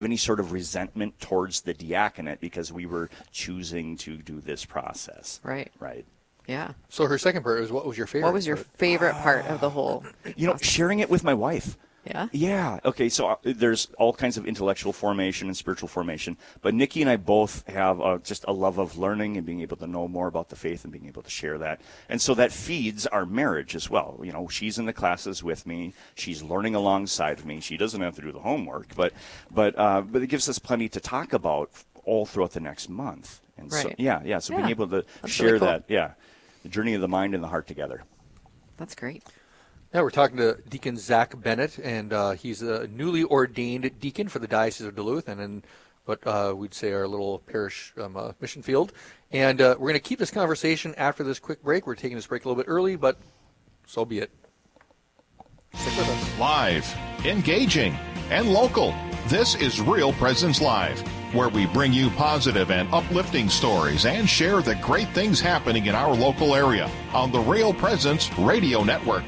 any sort of resentment towards the diaconate because we were choosing to do this process. Right. Right. Yeah. So her second part was, what was your favorite? What was your favorite part of the whole process? Sharing it with my wife. Yeah? Yeah. Okay, so there's all kinds of intellectual formation and spiritual formation, but Nikki and I both have just a love of learning and being able to know more about the faith and being able to share that. And so that feeds our marriage as well. She's in the classes with me. She's learning alongside of me. She doesn't have to do the homework, but it gives us plenty to talk about all throughout the next month. And right. So being able to share really cool. that, the journey of the mind and the heart together. That's great. Yeah, we're talking to Deacon Zach Bennett, and he's a newly ordained deacon for the Diocese of Duluth and in what we'd say our little parish mission field. And we're going to keep this conversation after this quick break. We're taking this break a little bit early, but so be it. Stick with us. Live, engaging, and local. This is Real Presence Live, where we bring you positive and uplifting stories and share the great things happening in our local area on the Real Presence Radio Network.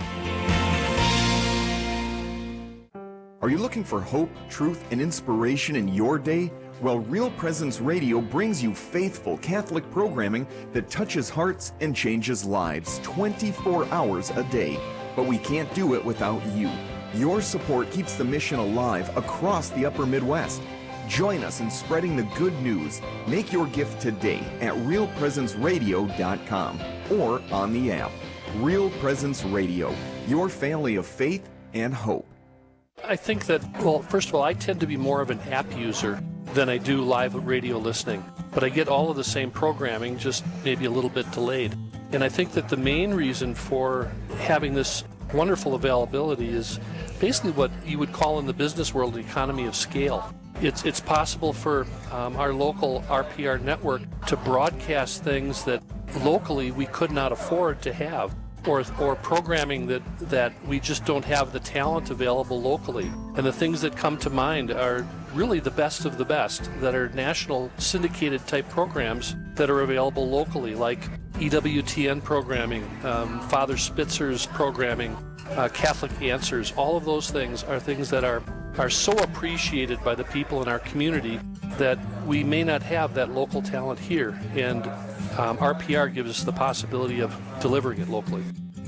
Are you looking for hope, truth, and inspiration in your day? Well, Real Presence Radio brings you faithful Catholic programming that touches hearts and changes lives 24 hours a day. But we can't do it without you. Your support keeps the mission alive across the Upper Midwest. Join us in spreading the good news. Make your gift today at realpresenceradio.com or on the app. Real Presence Radio, your family of faith and hope. I think that, first of all, I tend to be more of an app user than I do live radio listening. But I get all of the same programming, just maybe a little bit delayed. And I think that the main reason for having this wonderful availability is basically what you would call in the business world the economy of scale. It's possible for our local RPR network to broadcast things that locally we could not afford to have. Or programming that we just don't have the talent available locally. And the things that come to mind are really the best of the best that are national syndicated type programs that are available locally, like EWTN programming, Father Spitzer's programming, Catholic Answers. All of those things are things that are so appreciated by the people in our community that we may not have that local talent here. And RPR gives us the possibility of delivering it locally.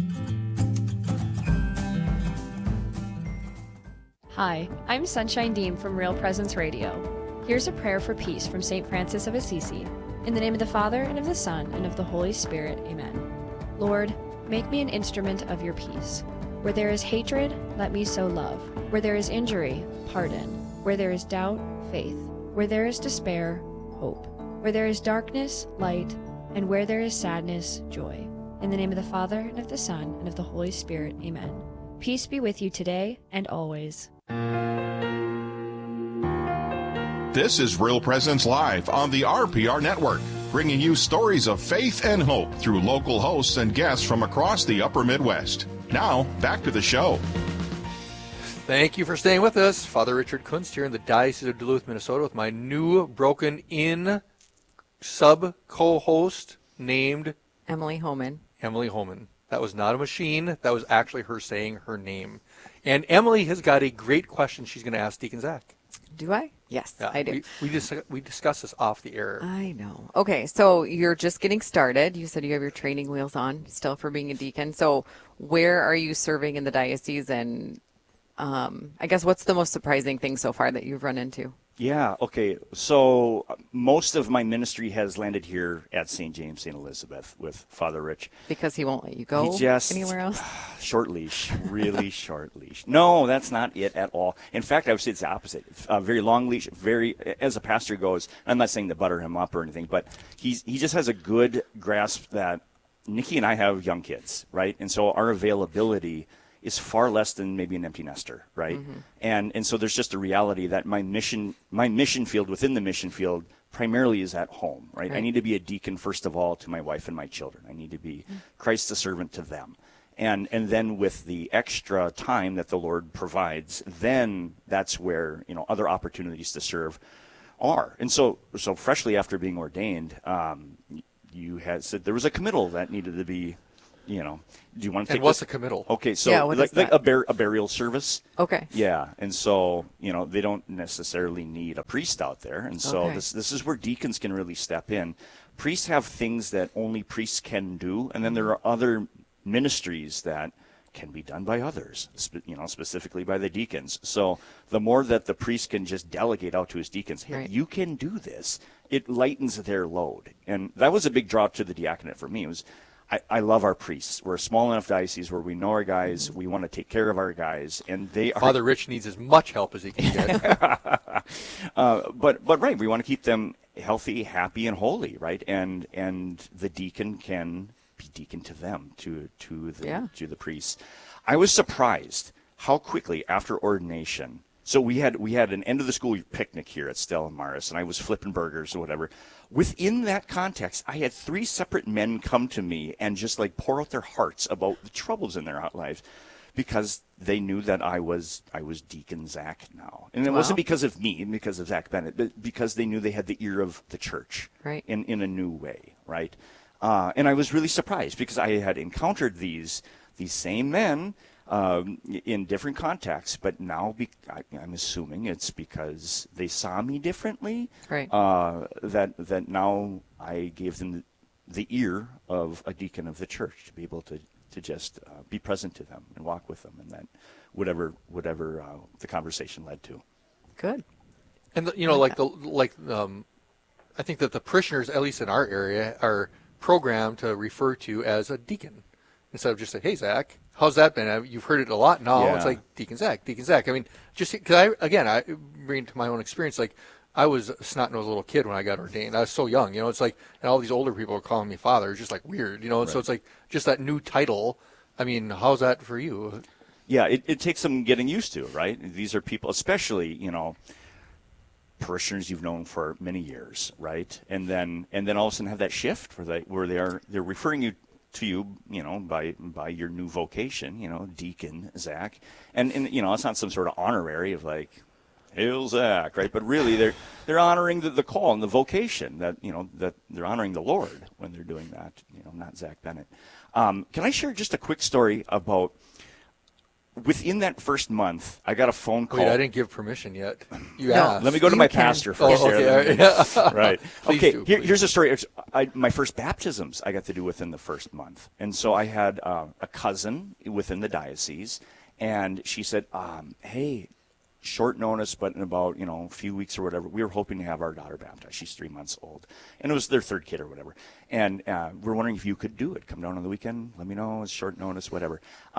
Hi, I'm Sunshine Dean from Real Presence Radio. Here's a prayer for peace from St. Francis of Assisi. In the name of the Father, and of the Son, and of the Holy Spirit, amen. Lord, make me an instrument of your peace. Where there is hatred, let me sow love. Where there is injury, pardon. Where there is doubt, faith. Where there is despair, hope. Where there is darkness, light. And where there is sadness, joy. In the name of the Father, and of the Son, and of the Holy Spirit, amen. Peace be with you today and always. This is Real Presence Live on the RPR Network, bringing you stories of faith and hope through local hosts and guests from across the Upper Midwest. Now, back to the show. Thank you for staying with us. Father Richard Kunst here in the Diocese of Duluth, Minnesota, with my new broken-in sub-co-host named Emily Homan. Emily Homan. That was not a machine. That was actually her saying her name. And Emily has got a great question she's going to ask Deacon Zach. Do I? Yes, yeah, I do. We discussed this off the air. I know. Okay, so you're just getting started. You said you have your training wheels on still for being a deacon. So where are you serving in the diocese? And I guess what's the most surprising thing so far that you've run into? Yeah, okay. So most of my ministry has landed here at St. James, St. Elizabeth with Father Rich. Because he won't let you go anywhere else? Short leash, really short leash. No, that's not it at all. In fact, I would say it's the opposite. Very long leash, as a pastor goes, I'm not saying to butter him up or anything, but he just has a good grasp that Nikki and I have young kids, right? And so our availability is far less than maybe an empty nester, right? Mm-hmm. And so there's just a reality that my mission field within the mission field primarily is at home, right? I need to be a deacon, first of all, to my wife and my children. I need to be Christ the servant to them. And then with the extra time that the Lord provides, then that's where, other opportunities to serve are. And so freshly after being ordained, you had said there was a committal that needed to be you know, do you want to take And what's this? a committal? Okay, so Yeah, what is like that? a burial service. Okay. Yeah, and so, you know, they don't necessarily need a priest out there, and so Okay. this is where deacons can really step in. Priests have things that only priests can do, and then there are other ministries that can be done by others, you know, specifically by the deacons. So the more that the priest can just delegate out to his deacons, hey, Right. you can do this, it lightens their load. And that was a big draw to the diaconate for me. It was, I love our priests. We're a small enough diocese where we know our guys, we want to take care of our guys, and they are. Father Rich needs as much help as he can get. But right, we want to keep them healthy, happy, and holy, right? And the deacon can be deacon to them, to the priests. I was surprised how quickly after ordination. So we had an end of the school picnic here at Stella Maris, and I was flipping burgers or whatever. Within that context, I had 3 separate men come to me and just like pour out their hearts about the troubles in their lives, because they knew that I was Deacon Zach now. And it Wow. wasn't because of me, because of Zach Bennett, but because they knew they had the ear of the church, Right. in a new way, right? And I was really surprised because I had encountered these same men in different contexts, but now I'm assuming it's because they saw me differently, Right. that now I gave them the ear of a deacon of the church to be able to just be present to them and walk with them, and that whatever the conversation led to. Good. And you know, I think that the parishioners, at least in our area, are programmed to refer to as a deacon instead of just say, "Hey, Zach, how's that been?" You've heard it a lot now. Yeah. It's like Deacon Zach, Deacon Zach. I mean, just because I bring to my own experience, like I was a snot-nosed little kid when I got ordained. I was so young, you know. It's like, and all these older people are calling me father. It's just like weird, you know. And so it's like just that new title. I mean, how's that for you? Yeah, it takes some getting used to, right? These are people, especially, you know, parishioners you've known for many years, right? And then all of a sudden have that shift where they're referring to you, you know, by your new vocation, you know, Deacon Zach, and you know, it's not some sort of honorary of like, hail Zach, right? But really, they're honoring the call and the vocation, that, you know, that they're honoring the Lord when they're doing that, you know, not Zach Bennett. Can I share just a quick story about? Within that first month, I got a phone call. Wait, I didn't give permission yet. You No. asked. Let me go to You my can. pastor first. Oh, okay. There. Right. Please Okay. do, Here's a story. My first baptisms I got to do within the first month, and so I had a cousin within the diocese, and she said, "Hey, short notice, but in about, you know, a few weeks or whatever, we were hoping to have our daughter baptized. She's 3 months old, and it was their 3rd kid or whatever. And we're wondering if you could do it. Come down on the weekend. Let me know. It's short notice, whatever."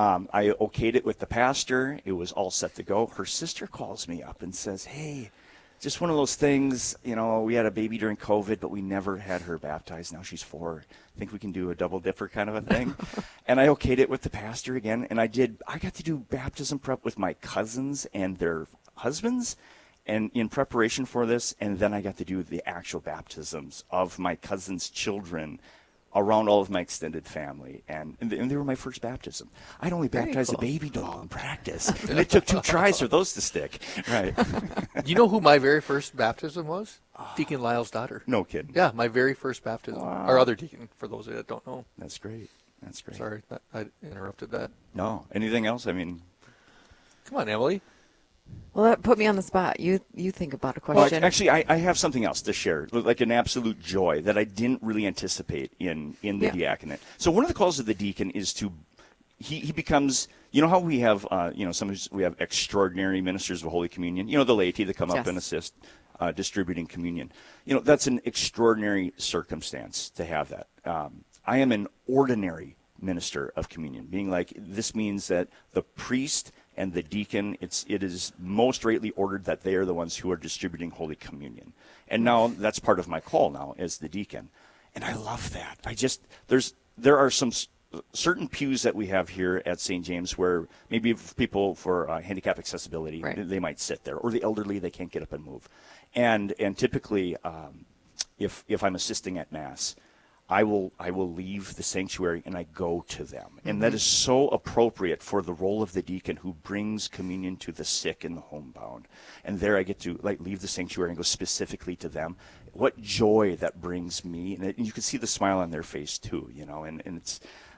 I okayed it with the pastor. It was all set to go. Her sister calls me up and says, "Hey, just one of those things, you know, we had a baby during COVID, but we never had her baptized. Now she's 4. Think we can do a double dipper kind of a thing?" And I okayed it with the pastor again, and I got to do baptism prep with my cousins and their husbands, and in preparation for this, and then I got to do the actual baptisms of my cousins' children around all of my extended family, and they were my first baptism. I'd only baptized cool. a baby doll in practice, and it took 2 tries for those to stick. Right. You know who my very first baptism was? Deacon Lyle's daughter. No kidding. Yeah, my very first baptism. Our other deacon, for those that don't know. That's great. That's great. Sorry, I interrupted that. No. Anything else? I mean, Come on, Emily. Well, that put me on the spot. You think about a well, question. actually, I have something else to share, like an absolute joy that I didn't really anticipate in the Yeah. diaconate. So one of the calls of the deacon is to, he becomes, you know how we have, sometimes we have extraordinary ministers of Holy Communion, you know, the laity that come up Yes. and assist distributing communion. You know, that's an extraordinary circumstance to have that. I am an ordinary minister of communion, being like, this means that the priest and the deacon, it is most rightly ordered that they are the ones who are distributing Holy Communion. And now that's part of my call now as the deacon. And I love that. There are some certain pews that we have here at St. James where maybe people for handicap accessibility, Right. they might sit there, or the elderly, they can't get up and move. And typically, if I'm assisting at Mass, I will leave the sanctuary and I go to them. And that is so appropriate for the role of the deacon who brings communion to the sick and the homebound. And there I get to leave the sanctuary and go specifically to them. What joy that brings me. And you can see the smile on their face too, you know, and it's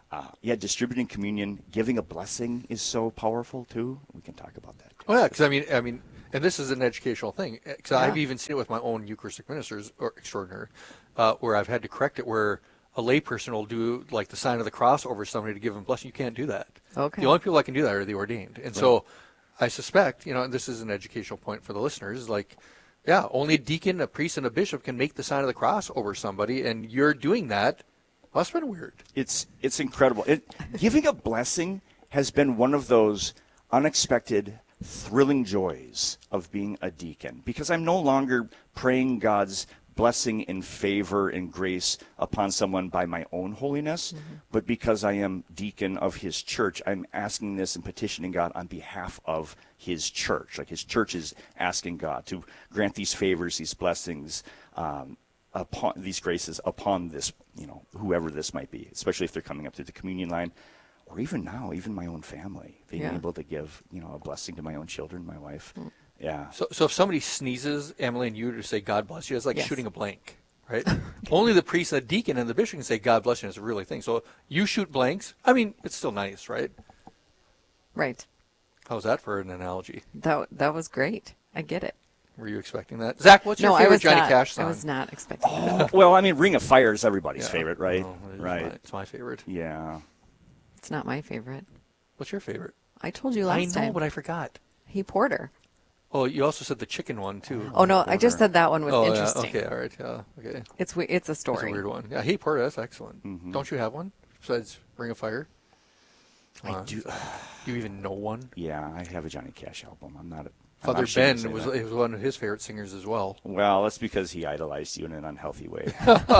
distributing communion, giving a blessing is so powerful too. We can talk about that. Oh yeah, because I mean, and this is an educational thing. Because Yeah. I've even seen it with my own Eucharistic ministers or extraordinary, where I've had to correct it, where a layperson will do like the sign of the cross over somebody to give them blessing. You can't do that. Okay. The only people that can do that are the ordained. And so, I suspect, and this is an educational point for the listeners, like, yeah, only a deacon, a priest, and a bishop can make the sign of the cross over somebody, and you're doing that. Well, that's been weird. It's incredible. Giving a blessing has been one of those unexpected, thrilling joys of being a deacon, because I'm no longer praying God's blessing and favor and grace upon someone by my own holiness, but because I am deacon of his church, I'm asking this and petitioning God on behalf of his church. Like his church is asking God to grant these favors, these blessings, upon these graces upon this, whoever this might be, especially if they're coming up through the communion line, or even now, even my own family, being able to give, a blessing to my own children, my wife. Yeah. So if somebody sneezes, Emily, and you to say God bless you, it's like Yes. shooting a blank, right? Only the priest, the deacon, and the bishop can say God bless you. It's a really thing. So you shoot blanks. I mean, it's still nice, right? Right. How's that for an analogy? That was great. I get it. Were you expecting that? Zach, what's your No, I favorite was Johnny not. Cash song? I was not expecting that. Well, I mean, Ring of Fire is everybody's Yeah. favorite, right? Oh, it is Right. It's my favorite. Yeah. It's not my favorite. What's your favorite? I told you I last know, time. but I forgot. He Porter. Oh, you also said the chicken one, too. Oh no, I just said that one was Oh, interesting. yeah. Okay, all right. Yeah, okay. It's a That's a story. weird one. Yeah, Hey Porter, that's excellent. Mm-hmm. Don't you have one besides Ring of Fire? I do. Do you even know one? Yeah, I have a Johnny Cash album. I'm not Father ashamed to Ben say was that. one of his favorite singers as well. Well, that's because he idolized you in an unhealthy way.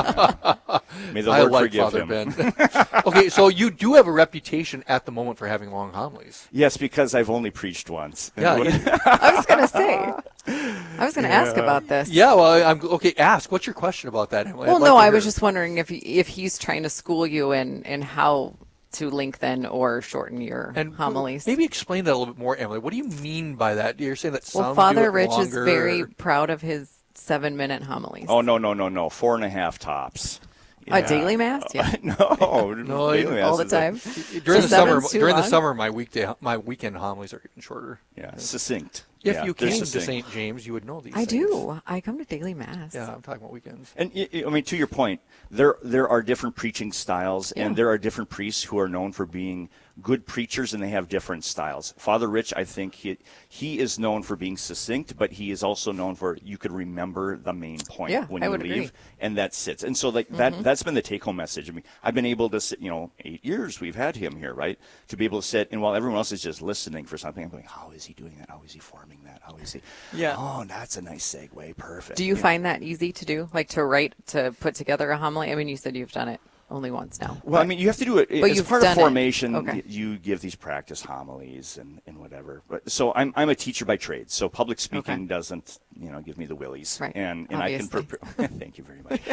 May the I Lord like forgive Father him. Ben. Okay, so you do have a reputation at the moment for having long homilies. Yes, because I've only preached once. Yeah, I was gonna say. I was gonna ask about this. yeah. Well, I'm okay. Ask. What's your question about that, Emily? Well, I'd like no, to I hear. was just wondering if he's trying to school you in how to lengthen or shorten your and homilies. Maybe explain that a little bit more, Emily. What do you mean by that? You're saying that some Well, do Father it Rich is longer, very or- proud of his 7-minute homilies. Oh, no. 4.5 tops. A daily mass? Yeah. No, No, daily mass All the is time. during the So summer. seven's too During the long? summer, my weekend homilies are even shorter. succinct. If Yeah, you they're came to succinct. St. James, you would know these. I things. do. I come to daily mass. Yeah, I'm talking about weekends. And I mean, to your point, there are different preaching styles, Yeah. and there are different priests who are known for being good preachers, and they have different styles. Father Rich, I think he is known for being succinct, but he is also known for you could remember the main point when I you would leave, agree. and that sits. And so like that's been the take-home message. I mean, I've been able to sit, 8 years we've had him here, right? To be able to sit, and while everyone else is just listening for something, I'm going, how is he doing that? How is he forming that? How is he? Yeah. Oh, that's a nice segue. Perfect. Do you find that easy to do? Like to put together a homily? I mean, you said you've done it only once now. Well, I mean, you have to do it But as you've part of done it. formation. Okay. You give these practice homilies and whatever. But so I'm a teacher by trade. So public speaking Okay. doesn't give me the willies. Right. And I can Obviously. prepare. Thank you very much.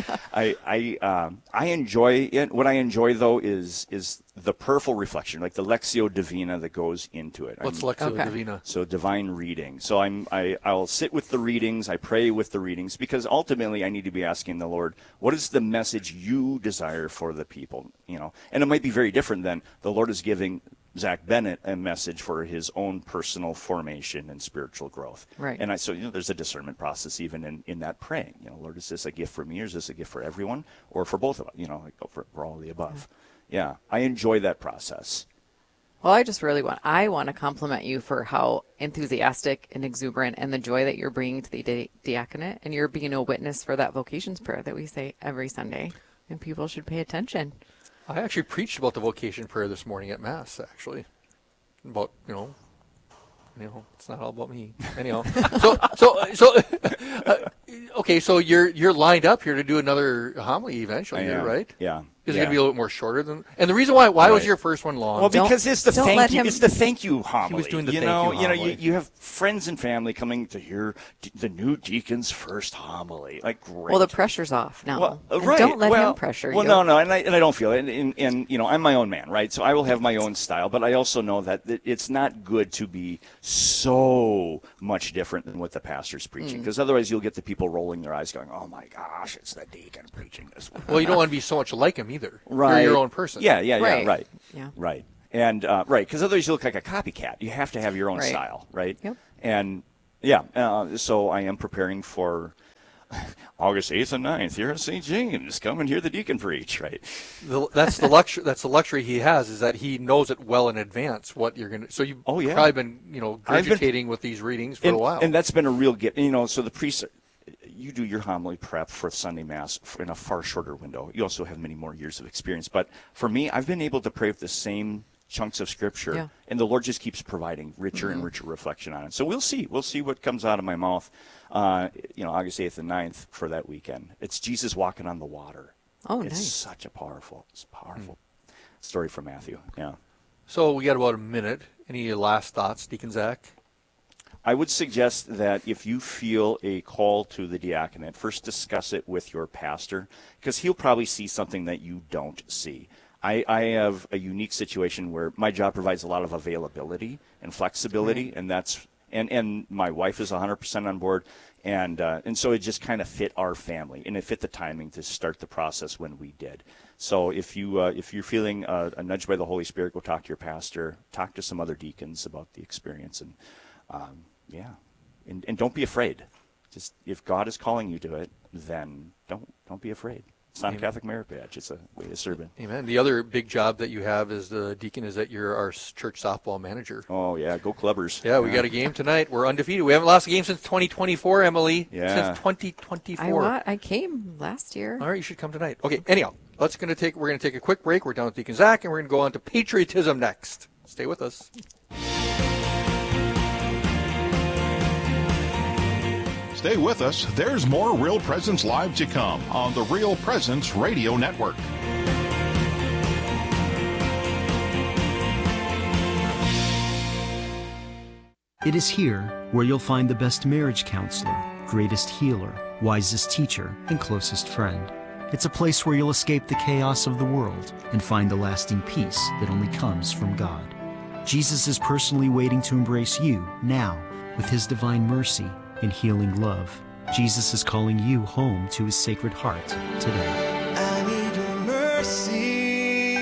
I enjoy it. What I enjoy though is the prayerful reflection, like the Lectio Divina that goes into it. What's I'm- Lectio Okay. Divina? So divine reading. So I'll sit with the readings. I pray with the readings because ultimately I need to be asking the Lord, what is the message you desire for the people? And it might be very different than the Lord is giving Zach Bennett a message for his own personal formation and spiritual growth. Right. And so there's a discernment process even in that praying. Lord, is this a gift for me or is this a gift for everyone or for both of us? For all of the above. Yeah. I enjoy that process. Well, I want to compliment you for how enthusiastic and exuberant and the joy that you're bringing to the diaconate, and you're being a witness for that vocations prayer that we say every Sunday, and people should pay attention. I actually preached about the vocation prayer this morning at Mass, actually. About, it's not all about me. Anyhow. Okay, so you're lined up here to do another homily eventually, I am. right? Yeah. Is it Yeah. going to be a little bit more shorter than? And the reason why was Right. your first one long? Well, Don't- because it's the don't thank let you. him- It's the thank you homily. doing the you thank know, you homily. you have friends and family coming to hear the new deacon's first homily. Like, great. Well, the pressure's off now. Well, And right. don't let Well, him pressure well, you. no, and I don't feel it. And I'm my own man, right? So I will have my own style, but I also know that it's not good to be so much different than what the pastor's preaching, because otherwise you'll get the people rolling their eyes, going, "Oh my gosh, it's the deacon preaching this one." Well, you don't want to be so much like him either. Right. You're your own person. Yeah, Yeah. right. And right, because otherwise you look like a copycat. You have to have your own Right. style, right? Yep. And so I am preparing for August 8th and 9th here at St. James. Come and hear the deacon preach, right? That's the luxury. That's the luxury he has, is that he knows it well in advance what you're going to. So you've probably been, gurgitating with these readings for a while. And that's been a real gift. So the priest, you do your homily prep for Sunday Mass in a far shorter window. You also have many more years of experience. But for me, I've been able to pray with the same chunks of Scripture, and the Lord just keeps providing richer and richer reflection on it. So we'll see. We'll see what comes out of my mouth, August 8th and 9th for that weekend. It's Jesus walking on the water. Oh, it's nice. Such a powerful story from Matthew. Yeah. So we got about a minute. Any last thoughts, Deacon Zach? I would suggest that if you feel a call to the diaconate, first discuss it with your pastor, because he'll probably see something that you don't see. I have a unique situation where my job provides a lot of availability and flexibility, and that's and my wife is 100% on board, and so it just kind of fit our family, and it fit the timing to start the process when we did. So if you're feeling a nudge by the Holy Spirit, go talk to your pastor, talk to some other deacons about the experience, and and don't be afraid. Just if God is calling you to it, then don't be afraid. It's not a Catholic merit badge. It's a way to serve it. Amen. The other big job that you have as the deacon is that you're our church softball manager. Oh, yeah. Go Clubbers. Yeah, we got a game tonight. We're undefeated. We haven't lost a game since 2024, Emily. Yeah. Since 2024. I came last year. All right, you should come tonight. Okay, anyhow, we're going to take a quick break. We're done with Deacon Zach, and we're going to go on to patriotism next. Stay with us. Stay with us. There's more Real Presence Live to come on the Real Presence Radio Network. It is here where you'll find the best marriage counselor, greatest healer, wisest teacher, and closest friend. It's a place where you'll escape the chaos of the world and find the lasting peace that only comes from God. Jesus is personally waiting to embrace you now with his divine mercy and healing love. Jesus is calling you home to his sacred heart today. I need your mercy.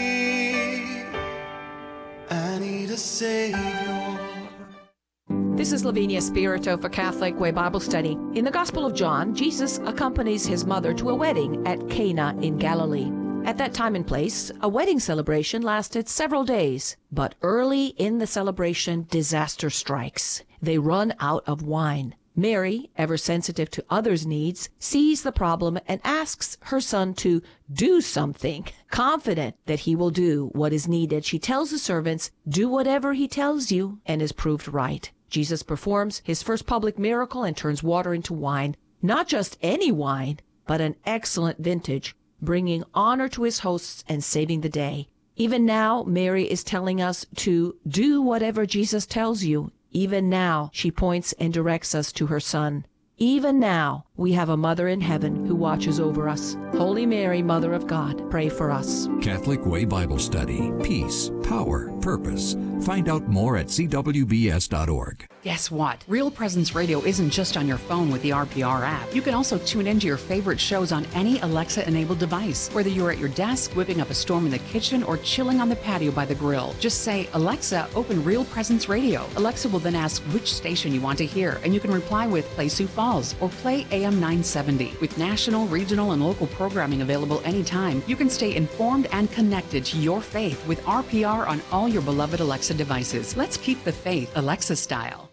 I need a Savior. This is Lavinia Spirito for Catholic Way Bible Study. In the Gospel of John, Jesus accompanies his mother to a wedding at Cana in Galilee. At that time and place, a wedding celebration lasted several days. But early in the celebration, disaster strikes. They run out of wine. Mary, ever sensitive to others' needs, sees the problem and asks her son to do something. Confident that he will do what is needed, she tells the servants, "Do whatever he tells you," and is proved right. Jesus performs his first public miracle and turns water into wine. Not just any wine, but an excellent vintage, bringing honor to his hosts and saving the day. Even now, Mary is telling us to do whatever Jesus tells you. Even now, she points and directs us to her Son. Even now, we have a Mother in heaven who watches over us. Holy Mary, Mother of God, pray for us. Catholic Way Bible Study. Peace, power, purpose. Find out more at cwbs.org. Guess what? Real Presence Radio isn't just on your phone with the RPR app. You can also tune into your favorite shows on any Alexa-enabled device. Whether you're at your desk, whipping up a storm in the kitchen, or chilling on the patio by the grill, just say, "Alexa, open Real Presence Radio." Alexa will then ask which station you want to hear, and you can reply with "Play Sioux Falls" or "Play AM 970. With national, regional, and local programming available anytime, you can stay informed and connected to your faith with RPR on all your beloved Alexa devices. Let's keep the faith Alexa style.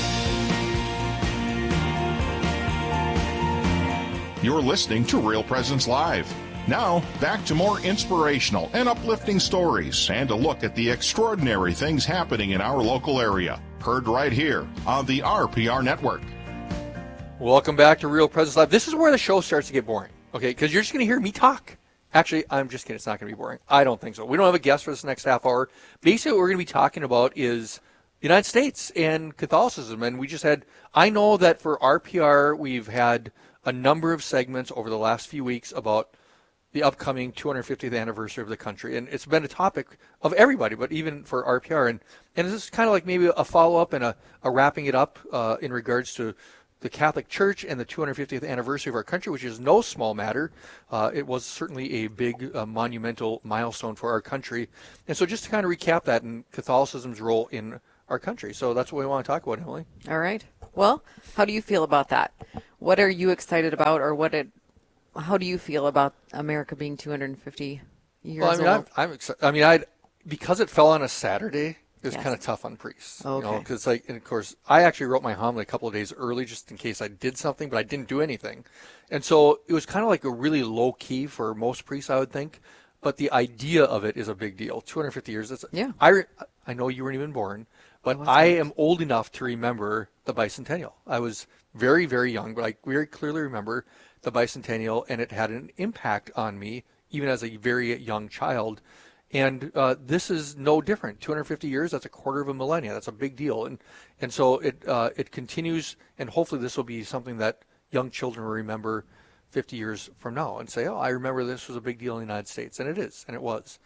You're listening to Real Presence Live. Now, back to more inspirational and uplifting stories and a look at the extraordinary things happening in our local area. Heard right here on the RPR Network. Welcome back to Real Presence Live. This is where the show starts to get boring, okay? Because you're just going to hear me talk. Actually, I'm just kidding. It's not going to be boring. I don't think so. We don't have a guest for this next half hour. Basically, what we're going to be talking about is the United States and Catholicism. And we just had, I know that for RPR, we've had a number of segments over the last few weeks about the upcoming 250th anniversary of the country. And it's been a topic of everybody, but even for RPR. And this is kind of like maybe a follow-up and a wrapping it up in regards to the Catholic Church and the 250th anniversary of our country, which is no small matter. It was certainly a big, monumental milestone for our country. And so just to kind of recap that and Catholicism's role in our country. So that's what we want to talk about, Emily. All right. Well, how do you feel about that? What are you excited about, or how do you feel about America being 250 years old? I'm excited. I mean, because it fell on a Saturday, it was kind of tough on priests. Okay. Because and of course, I actually wrote my homily a couple of days early just in case I did something, but I didn't do anything. And so it was kind of like a really low key for most priests, I would think. But the idea of it is a big deal. 250 years. Yeah. I know you weren't even born, but I am old enough to remember the bicentennial. I was very, very young, but I very clearly remember the bicentennial, and it had an impact on me even as a very young child. And this is no different. 250 years, that's a quarter of a millennia. That's a big deal. And so it continues, and hopefully this will be something that young children will remember 50 years from now and say, oh, I remember this was a big deal in the United States. And it is, and it was.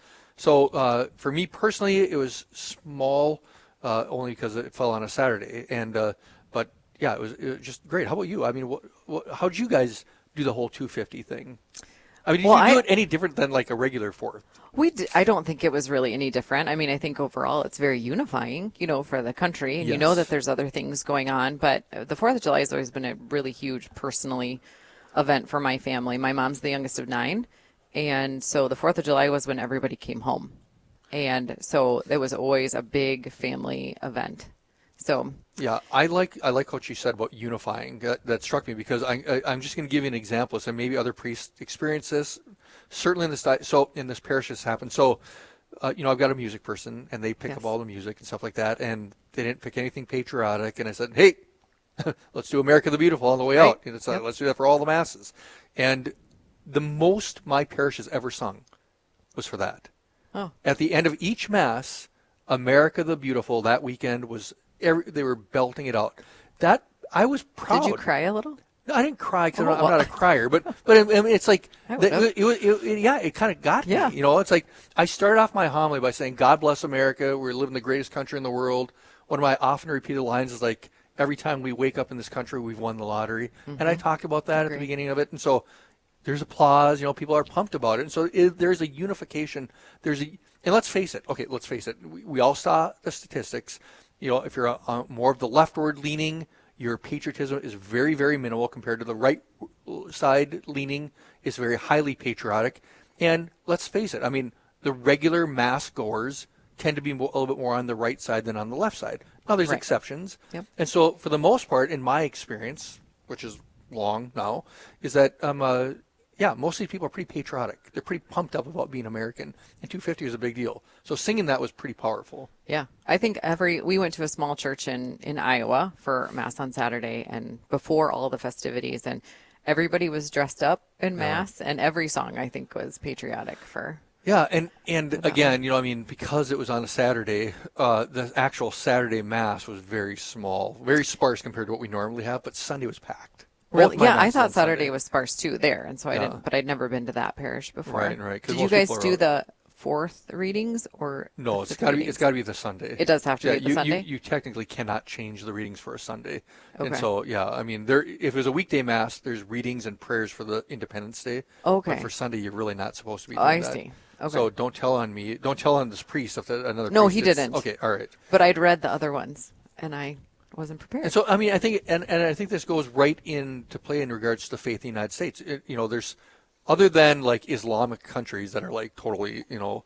So for me personally, it was small only because it fell on a Saturday. And but yeah, it was just great. How about you? I mean, how'd you guys do the whole 250 thing? I mean, did you do it any different than like a regular 4th? I don't think it was really any different. I mean, I think overall it's very unifying, for the country. And Yes. you know that there's other things going on. But the 4th of July has always been a really huge personally event for my family. My mom's the youngest of 9. And so the 4th of July was when everybody came home. And so it was always a big family event. So yeah, I like what you said about unifying. That struck me because I'm just going to give you an example. So maybe other priests experience this. Certainly in this parish this happened. So, I've got a music person, and they pick up all the music and stuff like that, and they didn't pick anything patriotic. And I said, hey, let's do America the Beautiful on the way out. And it's let's do that for all the masses. And the most my parish has ever sung was for that. Oh. At the end of each mass, America the Beautiful that weekend was. They were belting it out. That I was proud. Did you cry a little? No, I didn't cry because I'm not a crier. But I mean, it's like it kind of got me. It's like I started off my homily by saying, "God bless America. We live in the greatest country in the world." One of my often repeated lines is like, "Every time we wake up in this country, we've won the lottery." Mm-hmm. And I talked about that at the beginning of it. And so there's applause. People are pumped about it. And so there's a unification. And let's face it. Okay, let's face it. We all saw the statistics. If you're more of the leftward leaning, your patriotism is very, very minimal compared to the right side leaning is very highly patriotic. And let's face it, I mean, the regular mass goers tend to be a little bit more on the right side than on the left side. Now, there's exceptions. Yep. And so for the most part, in my experience, which is long now, is that most of these people are pretty patriotic. They're pretty pumped up about being American, and 250 is a big deal. So singing that was pretty powerful. Yeah, I think we went to a small church in Iowa for Mass on Saturday, and before all the festivities, and everybody was dressed up in Mass, and every song I think was patriotic for. Yeah, and again, because it was on a Saturday, the actual Saturday Mass was very small, very sparse compared to what we normally have, but Sunday was packed. Really? Yeah, I thought Saturday was sparse too there, and so I didn't. But I'd never been to that parish before. Right. Did you guys do the 4th readings or? No, it's got to be the Sunday. It does have to be the Sunday. You technically cannot change the readings for a Sunday, and so if it was a weekday Mass, there's readings and prayers for the Independence Day. Okay. But for Sunday, you're really not supposed to be doing that. I see. Okay. So don't tell on me. Don't tell on this priest if another. No, priest he didn't. Okay, all right. But I'd read the other ones, and I wasn't prepared. And so, I think, and I think this goes right into play in regards to the faith in the United States. There's, other than like Islamic countries that are like totally,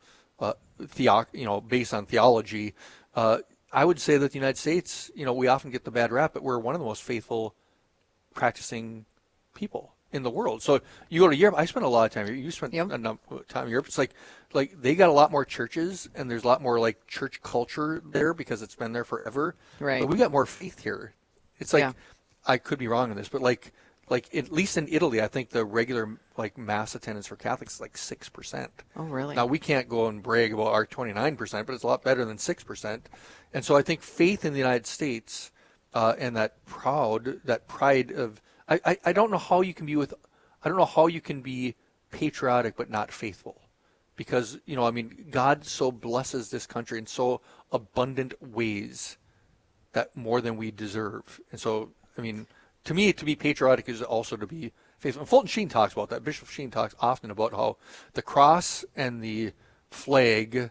based on theology, I would say that the United States, we often get the bad rap, but we're one of the most faithful practicing people in the world. So you go to Europe. I spent a lot of time here. You spent time in Europe. It's like they got a lot more churches, and there's a lot more like church culture there because it's been there forever. Right. But we got more faith here. It's like I could be wrong on this, but like at least in Italy, I think the regular like mass attendance for Catholics is like 6%. Oh, really? Now we can't go and brag about our 29%, but it's a lot better than 6%. And so I think faith in the United States and that pride of I don't know how you can be patriotic but not faithful, because God so blesses this country in so abundant ways that more than we deserve. And so to me, to be patriotic is also to be faithful. And Fulton Sheen talks about that. Bishop Sheen talks often about how the cross and the flag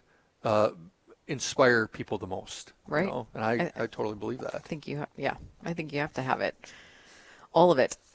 inspire people the most. Right. You know? And I totally believe that. I think you have to have it, all of it.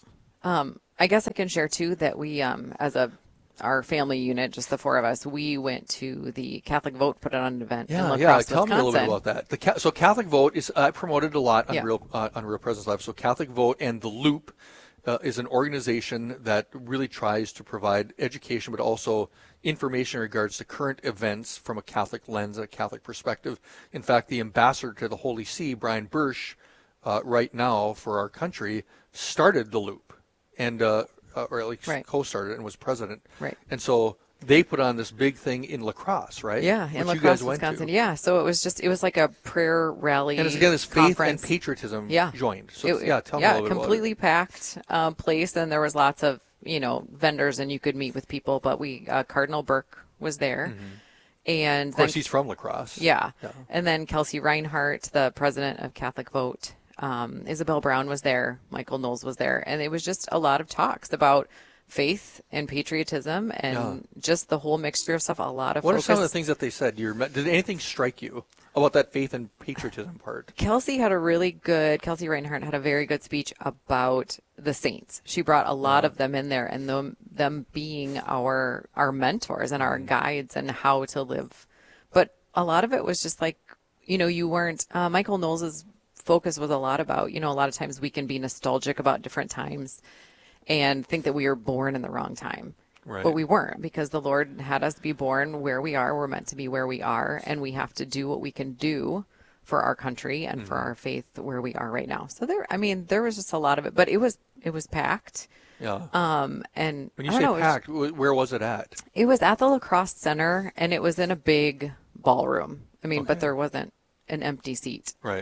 I guess I can share too that we, as our family unit, just the four of us, we went to the Catholic Vote, put on an event in La Crosse, tell Wisconsin. me a little bit about that. So Catholic Vote is promoted a lot on Real Presence Live. So Catholic Vote and The Loop is an organization that really tries to provide education, but also information in regards to current events from a Catholic lens, a Catholic perspective. In fact, the ambassador to the Holy See, Brian Birch, right now for our country, started The Loop, and or at least co-started and was president. Right. And so they put on this big thing in La Crosse, right? Yeah, in La Crosse, Wisconsin. Yeah, so it was like a prayer rally. And it's again this faith conference. and patriotism joined. So tell me a little bit completely about it. packed place, and there was lots of vendors, and you could meet with people. But Cardinal Burke was there, and of course he's from La Crosse. Yeah, and then Kelsey Reinhardt, the president of Catholic Vote. Isabel Brown was there, Michael Knowles was there, and it was just a lot of talks about faith and patriotism and just the whole mixture of stuff. A lot of What focus. are some of the things that they said? Did anything strike you about that faith and patriotism part? Kelsey Reinhardt had a very good speech about the saints. She brought a lot of them in there, and them being our mentors and our guides and how to live. But a lot of it was just like, you weren't, Michael Knowles' focus was a lot about, a lot of times we can be nostalgic about different times and think that we were born in the wrong time. Right. But we weren't, because the Lord had us be born where we are. We're meant to be where we are, and we have to do what we can do for our country and for our faith where we are right now. So there was just a lot of it, but it was packed. Yeah. And when you say packed, where was it at? It was at the La Crosse Center, and it was in a big ballroom. But there wasn't an empty seat. Right.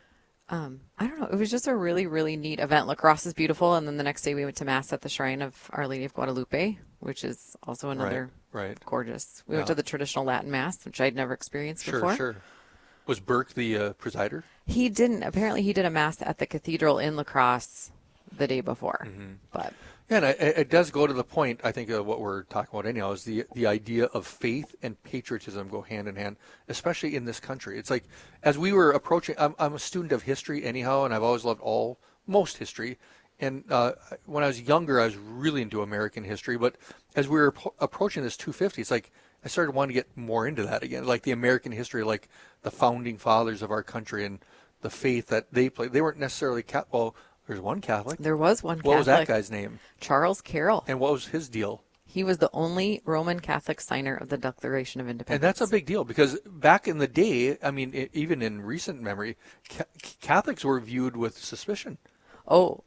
I don't know. It was just a really, really neat event. La Crosse is beautiful. And then the next day we went to Mass at the Shrine of Our Lady of Guadalupe, which is also another gorgeous. We went to the traditional Latin Mass, which I'd never experienced before. Sure. Was Burke the presider? He didn't. Apparently he did a Mass at the cathedral in La Crosse the day before. But and it does go to the point, I think, of what we're talking about anyhow, is the idea of faith and patriotism go hand in hand, especially in this country. It's like, as we were approaching, I'm a student of history anyhow, and I've always loved most history. And when I was younger, I was really into American history. But as we were approaching this 250, it's like I started wanting to get more into that again, like the American history, like the founding fathers of our country and the faith that they played. They weren't necessarily there's one Catholic. There was one Catholic. What was that guy's name? Charles Carroll. And what was his deal? He was the only Roman Catholic signer of the Declaration of Independence. And that's a big deal, because back in the day, even in recent memory, Catholics were viewed with suspicion. Oh,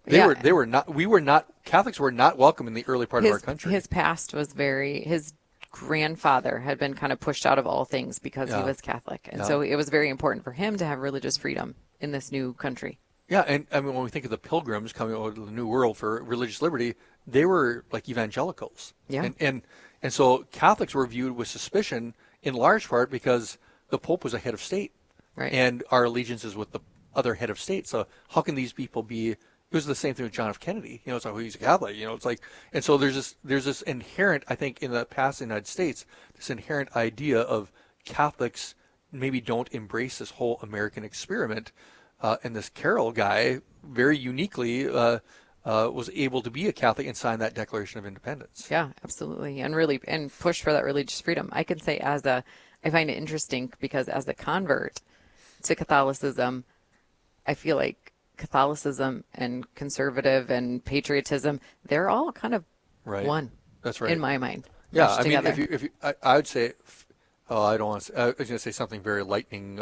Catholics were not welcome in the early part of our country. His past was his grandfather had been kind of pushed out of all things because he was Catholic. And so it was very important for him to have religious freedom in this new country. Yeah, and when we think of the Pilgrims coming over to the New World for religious liberty, they were like evangelicals. Yeah. And so Catholics were viewed with suspicion in large part because the Pope was a head of state. Right. And our allegiance is with the other head of state. So how can these people be? It was the same thing with John F. Kennedy. It's like, he's a Catholic. It's like, and so there's this inherent, I think, in the past in the United States, this inherent idea of Catholics maybe don't embrace this whole American experiment. And this Carroll guy very uniquely was able to be a Catholic and sign that Declaration of Independence. Yeah, absolutely. And push for that religious freedom. I can say I find it interesting because as a convert to Catholicism, I feel like Catholicism and conservative and patriotism, they're all kind of one. That's right. In my mind. Yeah, I mean, if you, I would say, I don't want to. I was going to say something very lightning.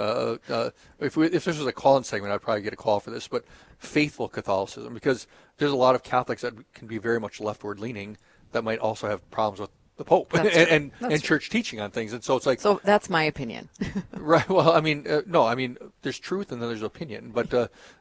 If this was a call-in segment, I'd probably get a call for this. But faithful Catholicism, because there's a lot of Catholics that can be very much leftward-leaning that might also have problems with the Pope and church teaching on things. And so it's like. So that's my opinion. Right. Well, I mean, no. I mean, there's truth and then there's opinion. But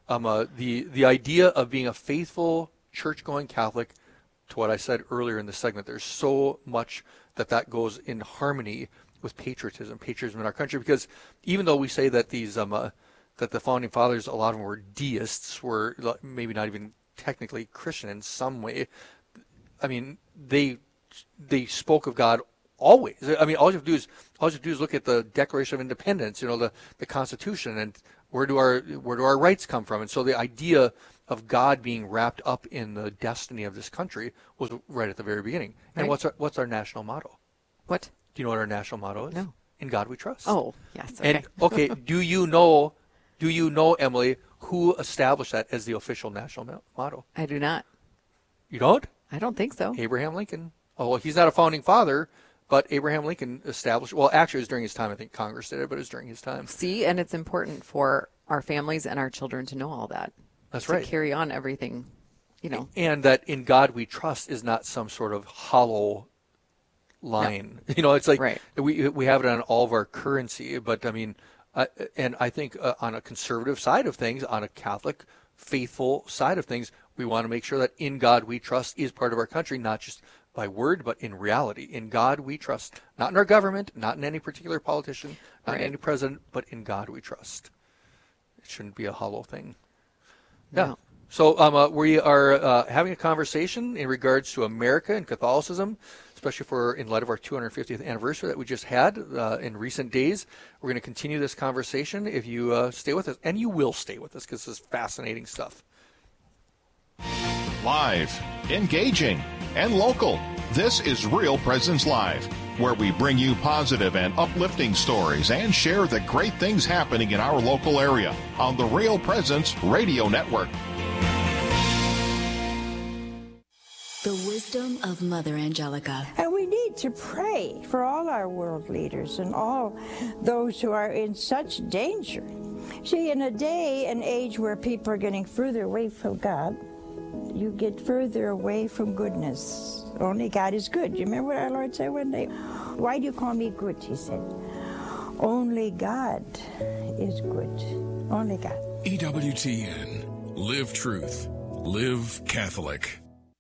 the idea of being a faithful church-going Catholic, to what I said earlier in the segment, there's so much that goes in harmony with patriotism in our country, because even though we say that these that the founding fathers, a lot of them were deists, were maybe not even technically Christian in some way. I mean, they spoke of God always. I mean, all you have to do is look at the Declaration of Independence, the Constitution, and where do our rights come from? And so the idea of God being wrapped up in the destiny of this country was right at the very beginning. And what's our national motto? What? Do you know what our national motto is? No. In God we trust. Oh, yes. Okay. And okay, do you know, Emily, who established that as the official national motto? I do not. You don't? I don't think so. Abraham Lincoln. Oh, well, he's not a founding father, but Abraham Lincoln established. Well, actually, it was during his time. I think Congress did it, but it was during his time. See, and it's important for our families and our children to know all that. That's right. To carry on everything, And that in God we trust is not some sort of hollow line. No. It's like we have it on all of our currency, but I mean, and I think on a conservative side of things, on a Catholic faithful side of things, we want to make sure that in God we trust is part of our country, not just by word, but in reality. In God we trust, not in our government, not in any particular politician, not in any president, but in God we trust. It shouldn't be a hollow thing. Yeah. No. So we are having a conversation in regards to America and Catholicism, especially in light of our 250th anniversary that we just had in recent days. We're going to continue this conversation if you stay with us, and you will stay with us because this is fascinating stuff. Live, engaging, and local. This is Real Presence Live, where we bring you positive and uplifting stories and share the great things happening in our local area on the Real Presence Radio Network. The wisdom of Mother Angelica. And we need to pray for all our world leaders and all those who are in such danger. See, in a day and age where people are getting further away from God, you get further away from goodness. Only God is good. You remember what our Lord said one day? Why do you call me good, he said. Only God is good. Only God. EWTN. Live truth. Live Catholic.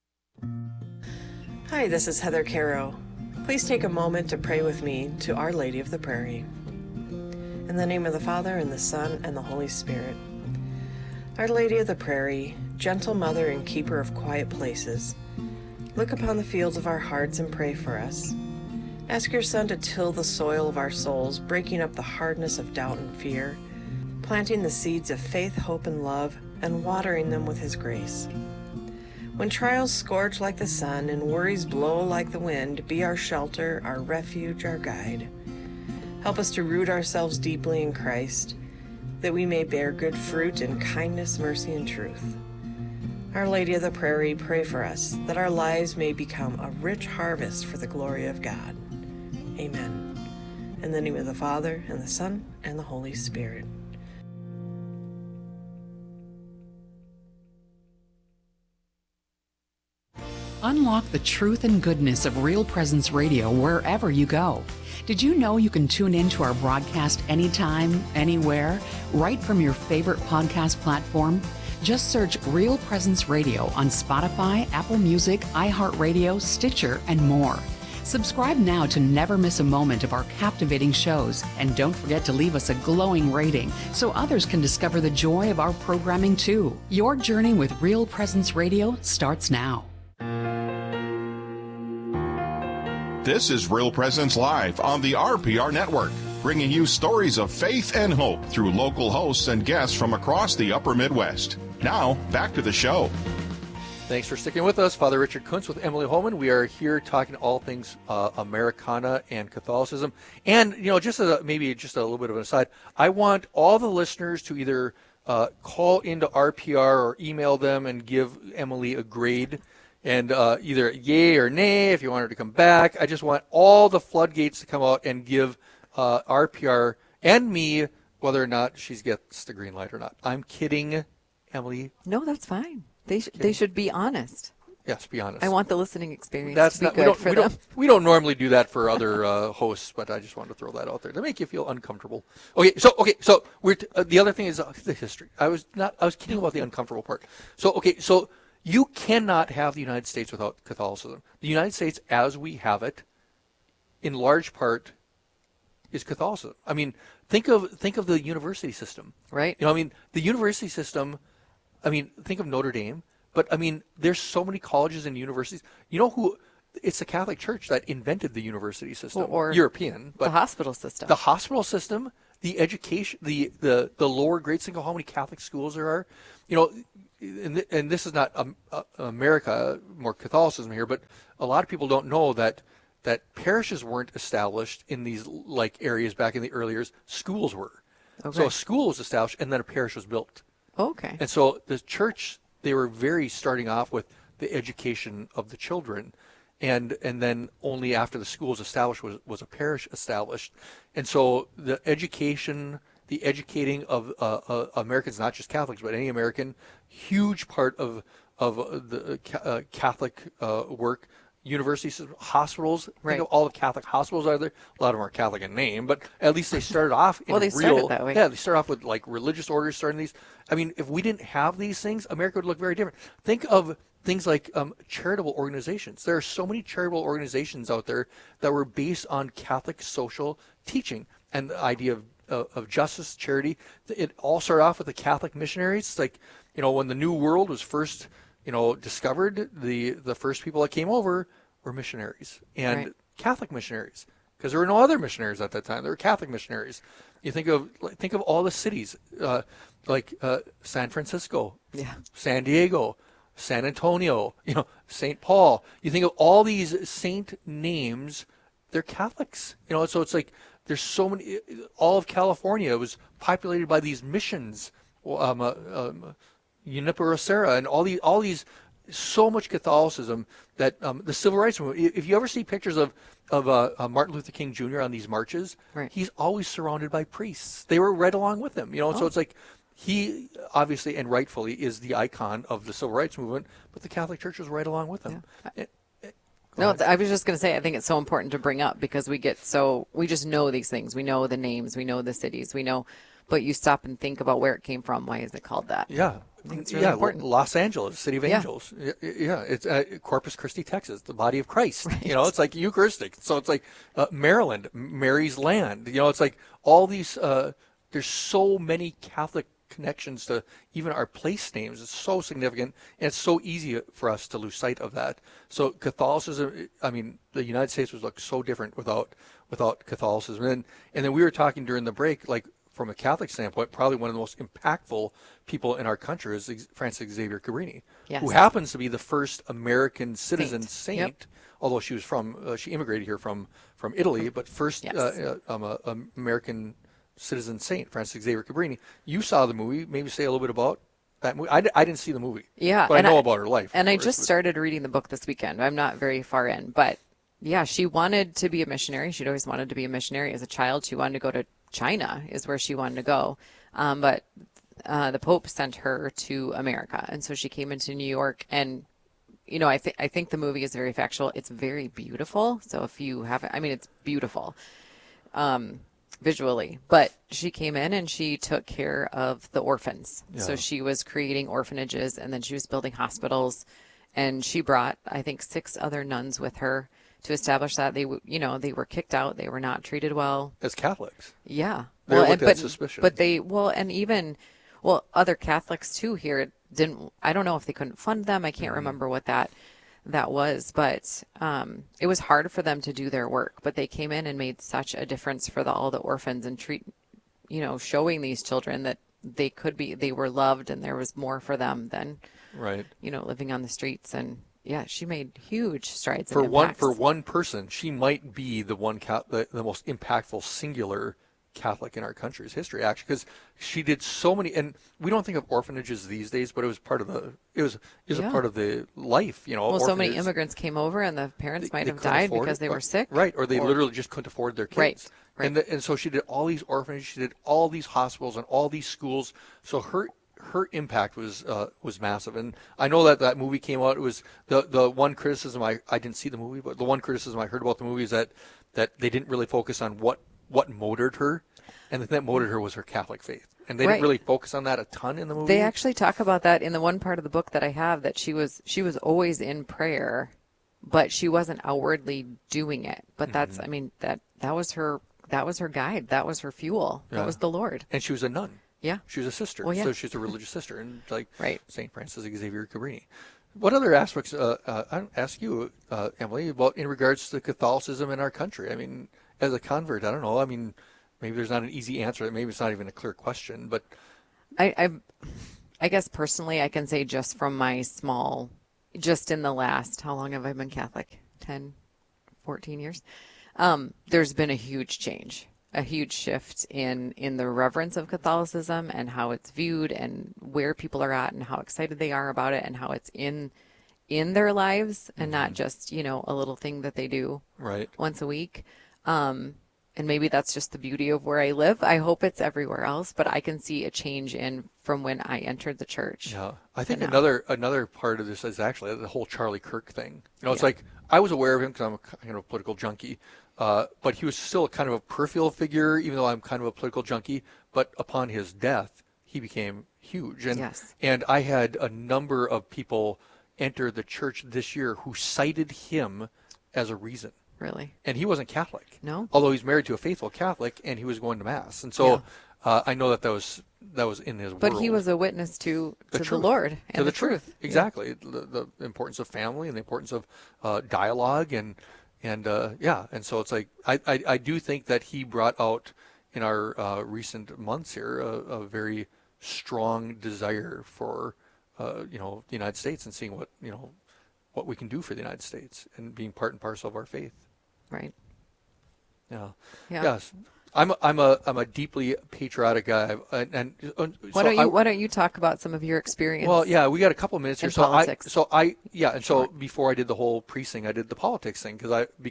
Hi, this is Heather Caro. Please take a moment to pray with me to Our Lady of the Prairie. In the name of the Father, and the Son, and the Holy Spirit. Our Lady of the Prairie, gentle mother and keeper of quiet places, look upon the fields of our hearts and pray for us. Ask your Son to till the soil of our souls, breaking up the hardness of doubt and fear, planting the seeds of faith, hope, and love, and watering them with his grace. When trials scorch like the sun and worries blow like the wind, be our shelter, our refuge, our guide. Help us to root ourselves deeply in Christ, that we may bear good fruit in kindness, mercy, and truth. Our Lady of the Prairie, pray for us, that our lives may become a rich harvest for the glory of God. Amen. In the name of the Father, and the Son, and the Holy Spirit. Unlock the truth and goodness of Real Presence Radio wherever you go. Did you know you can tune in to our broadcast anytime, anywhere, right from your favorite podcast platform? Just search Real Presence Radio on Spotify, Apple Music, iHeartRadio, Stitcher, and more. Subscribe now to never miss a moment of our captivating shows, and don't forget to leave us a glowing rating so others can discover the joy of our programming too. Your journey with Real Presence Radio starts now. This is Real Presence Live on the RPR Network, bringing you stories of faith and hope through local hosts and guests from across the upper Midwest. Now, back to the show. Thanks for sticking with us. Father Richard Kuntz with Emily Holman. We are here talking all things Americana and Catholicism. And, just maybe just a little bit of an aside, I want all the listeners to either call into RPR or email them and give Emily a grade. And either yay or nay if you want her to come back. I just want all the floodgates to come out and give RPR and me whether or not she gets the green light or not. I'm kidding, Emily. No, that's fine. They should be honest. Yes, be honest. I want the listening experience to be good for them. We don't normally do that for other hosts, but I just wanted to throw that out there to make you feel uncomfortable. So we're the other thing is the history. I was kidding about the uncomfortable part. So you cannot have the United States without Catholicism. The United States, as we have it, in large part, is Catholicism. I mean, think of the university system, right? The university system. I mean, think of Notre Dame. But I mean, there's so many colleges and universities. You know who? It's the Catholic Church that invented the university system, or European, but the hospital system. The hospital system, the education, the lower grades. Think of how many Catholic schools there are. You know, and this is not America, more Catholicism here, but a lot of people don't know that parishes weren't established in these like areas back in the early years. Schools were. Okay. So a school was established, and then a parish was built. Okay. And so the church, they were very starting off with the education of the children. And then only after the school was established was a parish established. And so the education, the educating of Americans, not just Catholics, but any American, huge part of the Catholic work. Universities, hospitals, right. Think of all the Catholic hospitals out there. A lot of them are Catholic in name, but at least they started off in well, they started that way. Yeah, they started off with like religious orders starting these. I mean, if we didn't have these things, America would look very different. Think of things like charitable organizations. There are so many charitable organizations out there that were based on Catholic social teaching and the idea of justice, charity. It all started off with the Catholic missionaries. It's like, you know, when the New World was first, you know, discovered, the first people that came over were missionaries and right. Catholic missionaries, because there were no other missionaries at that time. There were Catholic missionaries. You think of all the cities like San Francisco, yeah. San Diego, San Antonio, you know, St. Paul. You think of all these saint names, they're Catholics. You know, so it's like there's so many. All of California was populated by these missions. Junipero Serra and all these, so much Catholicism that the Civil Rights Movement. If you ever see pictures of Martin Luther King Jr. on these marches, right. he's always surrounded by priests. They were right along with him, you know. So it's like he obviously and rightfully is the icon of the Civil Rights Movement, but the Catholic Church was right along with him. Yeah. No, I was just going to say, I think it's so important to bring up because we just know these things. We know the names, we know the cities, we know, but you stop and think about where it came from. Why is it called that? Yeah. I think it's really important. Los Angeles, City of Angels. Yeah, it's Corpus Christi, Texas, the body of Christ. Right. You know, it's like Eucharistic. So it's like Maryland, Mary's land. You know, it's like all these, there's so many Catholic connections to even our place names. It's so significant, and it's so easy for us to lose sight of that. So Catholicism, I mean, the United States would look so different without Catholicism. And then we were talking during the break, like, from a Catholic standpoint, probably one of the most impactful people in our country is Francis Xavier Cabrini, yes. who happens to be the first American citizen saint. Yep. Although she was she immigrated here from Italy, but first American citizen saint, Francis Xavier Cabrini. You saw the movie. Maybe say a little bit about that movie. I didn't see the movie. Yeah, but I know about her life. And I just started reading the book this weekend. I'm not very far in, but yeah, she wanted to be a missionary. She'd always wanted to be a missionary as a child. She wanted to go to China is where she wanted to go. But the Pope sent her to America. And so she came into New York. And, you know, I think the movie is very factual. It's very beautiful. So if you haven't, I mean, it's beautiful visually. But she came in and she took care of the orphans. Yeah. So she was creating orphanages and then she was building hospitals. And she brought, I think, 6 other nuns with her to establish that. They were kicked out. They were not treated well. As Catholics. Yeah. They were looked at suspicion. But other Catholics too here didn't, I don't know if they couldn't fund them. I can't remember what that was, but it was hard for them to do their work, but they came in and made such a difference for all the orphans and showing these children that they were loved and there was more for them than, right. Living on the streets. And yeah, she made huge strides. For one person, she might be the most impactful singular Catholic in our country's history, actually, because she did so many. And we don't think of orphanages these days, but it was part of a part of the life. Well, so many immigrants came over, and the parents might have died because they were sick, right? Or they literally just couldn't afford their kids, right? And so she did all these orphanages, she did all these hospitals and all these schools. So her impact was massive. And I know that movie came out. It was the one criticism I didn't see the movie, but the one criticism I heard about the movie is that they didn't really focus on what motored her, and that motored her was her Catholic faith. And they didn't really focus on that a ton in the movie. They actually talk about that in the one part of the book that I have, that she was always in prayer, but she wasn't outwardly doing it. But that's, I mean, that was her guide. That was her fuel. That was the Lord. And she was a nun. Yeah. She was a sister. Well, yeah. So she's a religious sister, and like right. St. Francis Xavier Cabrini. What other aspects, I ask you, Emily, about in regards to Catholicism in our country? I mean, as a convert, I don't know. I mean, maybe there's not an easy answer. Maybe it's not even a clear question, but I guess personally, I can say just from my just in the last, how long have I been Catholic? 10, 14 years. There's been a huge change, a huge shift in the reverence of Catholicism and how it's viewed and where people are at and how excited they are about it and how it's in their lives and not just, a little thing that they do once a week. And maybe that's just the beauty of where I live. I hope it's everywhere else, but I can see a change from when I entered the church. Yeah, I think another part of this is actually the whole Charlie Kirk thing. It's like I was aware of him because I'm a kind of a political junkie, but he was still kind of a peripheral figure, even though I'm kind of a political junkie. But upon his death, he became huge, and I had a number of people enter the church this year who cited him as a reason. Really? And he wasn't Catholic. No. Although he's married to a faithful Catholic, and he was going to Mass. And so I know that was in his world. But he was a witness to the Lord and to the truth. Exactly. Yeah. The importance of family and the importance of dialogue. And so it's like I do think that he brought out in our recent months here a very strong desire for the United States and seeing what we can do for the United States and being part and parcel of our faith. Right. Yeah. Yeah. Yes. I'm a deeply patriotic guy, and why don't you talk about some of your experience? Well, yeah, we got a couple of minutes here. Politics. So before I did the whole priest thing, I did the politics thing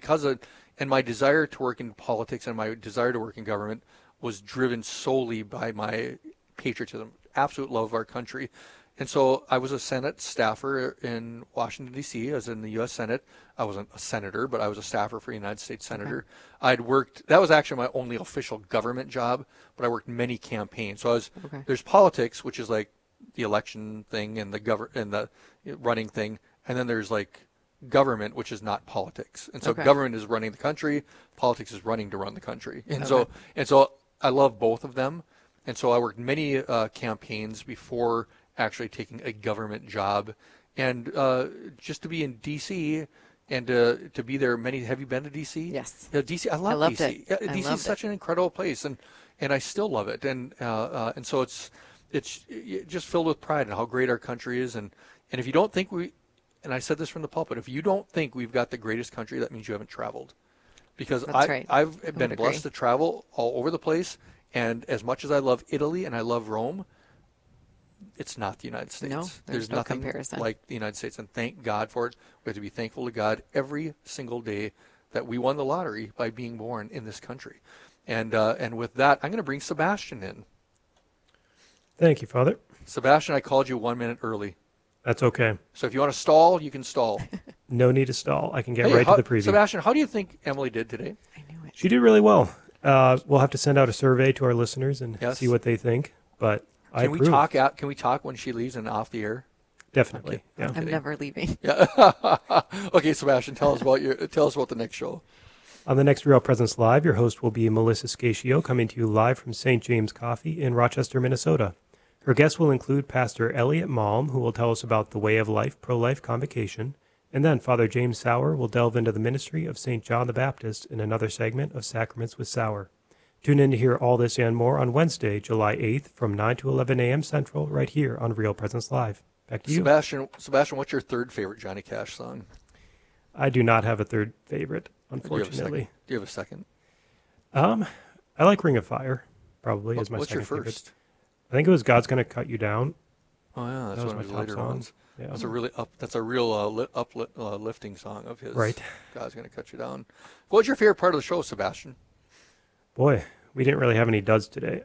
and my desire to work in politics and my desire to work in government was driven solely by my patriotism, absolute love of our country. And so I was a Senate staffer in Washington, D.C. I was in the U.S. Senate. I wasn't a senator, but I was a staffer for a United States senator. Okay. That was actually my only official government job, but I worked many campaigns. So there's politics, which is like the election thing and the running thing. And then there's like government, which is not politics. And so government is running the country. Politics is running to run the country. And so I love both of them. And so I worked many campaigns before actually taking a government job, and just to be in D.C. and to be there. Have you been to D.C.? Yes. D.C. I love D.C. D.C. is such an incredible place, and I still love it. And so it's just filled with pride in how great our country is. And if you don't think and I said this from the pulpit, if you don't think we've got the greatest country, that means you haven't traveled. Because I've been blessed to travel all over the place, and as much as I love Italy and I love Rome, it's not the United States. No, there's no nothing comparison like the United States, and thank God for it. We have to be thankful to God every single day that we won the lottery by being born in this country. And with that, I'm going to bring Sebastian in. Thank you, Father. Sebastian, I called you 1 minute early. That's okay. So if you want to stall, you can stall. No need to stall. I can get right to the preview. Sebastian, how do you think Emily did today? I knew it. She did really well. We'll have to send out a survey to our listeners and see what they think. But can we talk when she leaves and off the air? Definitely. Okay. Yeah. I'm never leaving. Yeah. Okay, Sebastian, tell us about the next show. On the next Real Presence Live, your host will be Melissa Scaccio, coming to you live from St. James Coffee in Rochester, Minnesota. Her guests will include Pastor Elliot Malm, who will tell us about the Way of Life pro-life convocation, and then Father James Sauer will delve into the ministry of St. John the Baptist in another segment of Sacraments with Sauer. Tune in to hear all this and more on Wednesday, July 8th from 9 to 11 a.m. Central, right here on Real Presence Live. Back to you. Sebastian, what's your third favorite Johnny Cash song? I do not have a third favorite, unfortunately. Do you have a second? I like Ring of Fire, probably, as my what's second your first? favorite. I think it was God's Gonna Cut You Down. Oh yeah, that's that one was of my his top later song. ones. Yeah. That's a real uplifting song of his. Right. God's Gonna Cut You Down. What was your favorite part of the show, Sebastian? Boy, we didn't really have any duds today.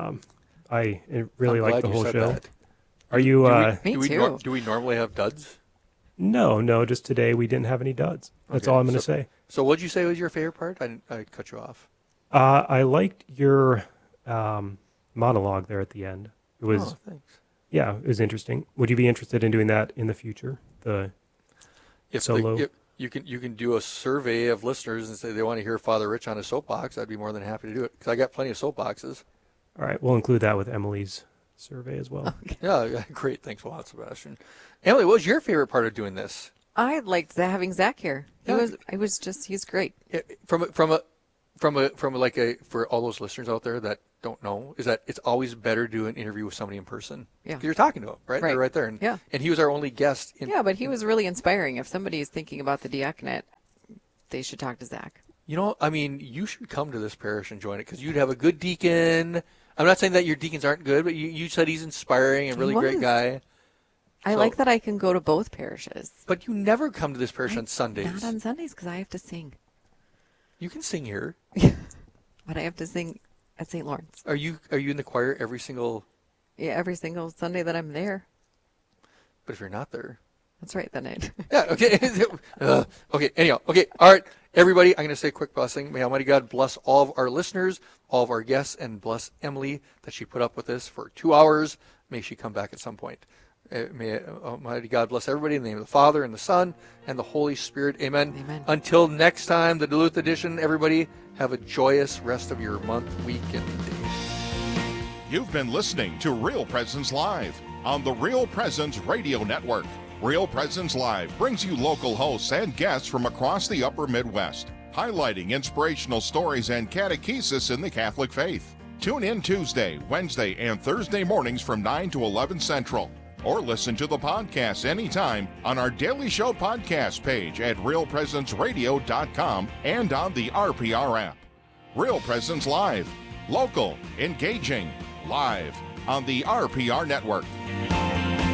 I really liked the whole show. That. Are you? Do we normally have duds? No. Just today we didn't have any duds. That's all I'm going to say. So what did you say was your favorite part? I cut you off. I liked your monologue there at the end. It was. Oh, thanks. Yeah, it was interesting. Would you be interested in doing that in the future? Solo. You can do a survey of listeners and say they want to hear Father Rich on a soapbox. I'd be more than happy to do it because I got plenty of soapboxes. All right, we'll include that with Emily's survey as well. Okay. Yeah, great. Thanks a lot, Sebastian. Emily, what was your favorite part of doing this? I liked having Zach here. He's great. For all those listeners out there that don't know, is that it's always better to do an interview with somebody in person. Yeah. Because you're talking to him, right? Right. They're right there. And, yeah. And he was our only guest. But he was really inspiring. If somebody is thinking about the diaconate, they should talk to Zach. You know, I mean, you should come to this parish and join it because you'd have a good deacon. I'm not saying that your deacons aren't good, but you said he's inspiring and really great guy. I like that I can go to both parishes. But you never come to this parish on Sundays. Not on Sundays because I have to sing. You can sing here. But I have to sing at St. Lawrence. Are you in the choir every single... Yeah, every single Sunday that I'm there. But if you're not there... That's right, then I... Yeah, okay. Okay, anyhow. Okay, all right. Everybody, I'm going to say a quick blessing. May Almighty God bless all of our listeners, all of our guests, and bless Emily that she put up with this for 2 hours. May she come back at some point. May Almighty God bless everybody in the name of the Father, and the Son, and the Holy Spirit. Amen. Amen. Until next time, the Duluth edition, everybody, have a joyous rest of your month, week, and day. You've been listening to Real Presence Live on the Real Presence Radio Network. Real Presence Live brings you local hosts and guests from across the upper Midwest, highlighting inspirational stories and catechesis in the Catholic faith. Tune in Tuesday, Wednesday, and Thursday mornings from 9 to 11 Central. Or listen to the podcast anytime on our Daily Show podcast page at realpresenceradio.com and on the RPR app. Real Presence Live. Local, engaging, live on the RPR Network.